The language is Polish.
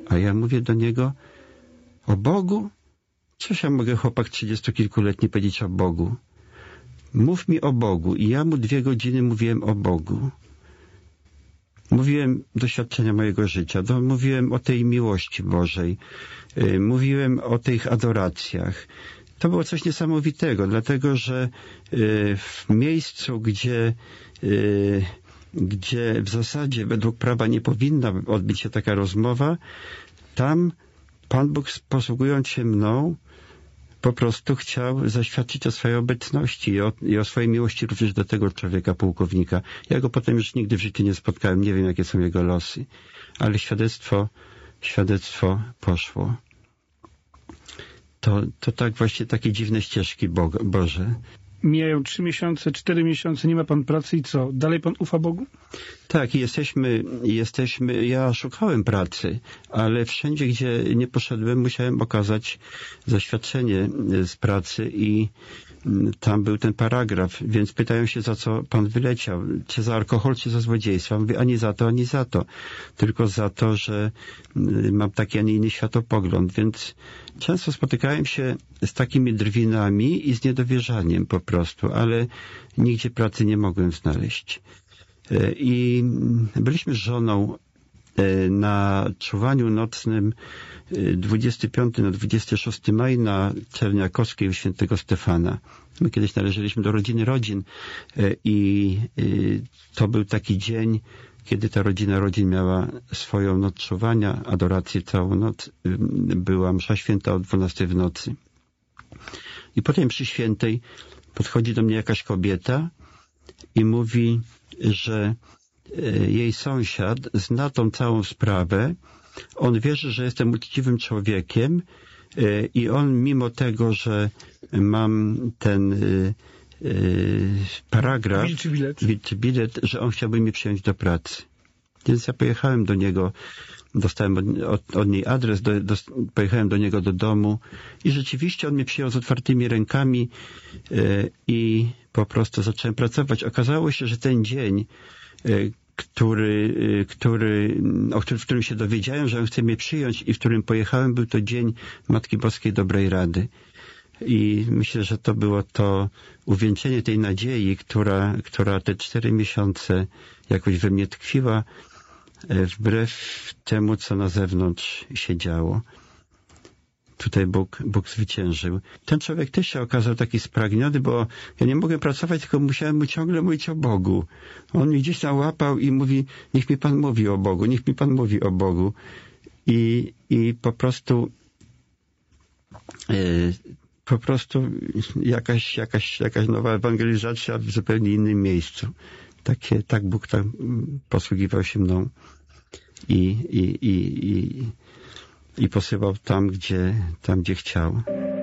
A ja mówię do niego: o Bogu? Cóż ja mogę, chłopak 30-kilkuletni, powiedzieć o Bogu? Mów mi o Bogu. I ja mu 2 godziny mówiłem o Bogu. Mówiłem doświadczenia mojego życia, mówiłem o tej miłości Bożej, mówiłem o tych adoracjach. To było coś niesamowitego, dlatego że w miejscu, gdzie w zasadzie według prawa nie powinna odbyć się taka rozmowa, tam Pan Bóg, posługując się mną, po prostu chciał zaświadczyć o swojej obecności i o swojej miłości również do tego człowieka, pułkownika. Ja go potem już nigdy w życiu nie spotkałem, nie wiem, jakie są jego losy, ale świadectwo poszło. To tak właśnie takie dziwne ścieżki Boże. Mijają 3 miesiące, 4 miesiące, nie ma pan pracy i co? Dalej pan ufa Bogu? Tak, ja szukałem pracy, ale wszędzie, gdzie nie poszedłem, musiałem okazać zaświadczenie z pracy i tam był ten paragraf, więc pytają się, za co pan wyleciał, czy za alkohol, czy za złodziejstwo. Mówię, ani za to, tylko za to, że mam taki, a nie inny światopogląd, więc często spotykałem się z takimi drwinami i z niedowierzaniem po prostu, ale nigdzie pracy nie mogłem znaleźć. I byliśmy z żoną na czuwaniu nocnym 25 na 26 maja na Czerniakowskiej u Świętego Stefana. My kiedyś należeliśmy do rodzin i to był taki dzień, kiedy ta rodzin miała swoją noc czuwania, adorację całą noc. Była msza święta o 12 w nocy. I potem przy świętej podchodzi do mnie jakaś kobieta i mówi, że jej sąsiad zna tą całą sprawę. On wierzy, że jestem uczciwym człowiekiem i on, mimo tego, że mam ten paragraf, wilczy bilet, że on chciałby mnie przyjąć do pracy. Więc ja pojechałem do niego, dostałem od niej adres, pojechałem do niego do domu i rzeczywiście on mnie przyjął z otwartymi rękami i po prostu zacząłem pracować. Okazało się, że ten dzień, w którym się dowiedziałem, że on chce mnie przyjąć i w którym pojechałem, był to dzień Matki Boskiej Dobrej Rady. I myślę, że to było to uwieńczenie tej nadziei, która te 4 miesiące jakoś we mnie tkwiła, wbrew temu, co na zewnątrz się działo. Tutaj Bóg zwyciężył. Ten człowiek też się okazał taki spragniony, bo ja nie mogłem pracować, tylko musiałem mu ciągle mówić o Bogu. On mnie gdzieś tam łapał i mówi, niech mi Pan mówi o Bogu, niech mi Pan mówi o Bogu. I po prostu jakaś nowa ewangelizacja w zupełnie innym miejscu. Tak Bóg tam posługiwał się mną i posyłał tam, gdzie chciał.